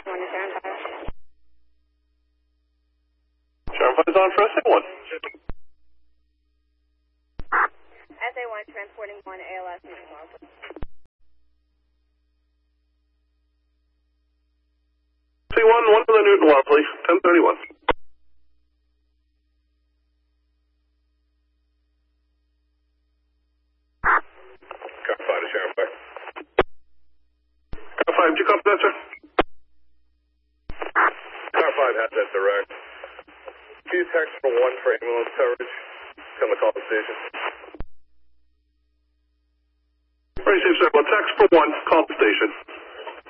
1 to Sharon 5. Sharon 5 is on for SA1. SA1 transporting 1 ALS Newton Wellesley. C1, 1 to the Newton Wellesley, 1031. Car 5 to Sharon 5. Car 5, do you copy that, sir? Car 5 has that direct. Can you text for 1 for ambulance coverage? Come to call the station. Very safe, sir. Well, text for 1, call the station.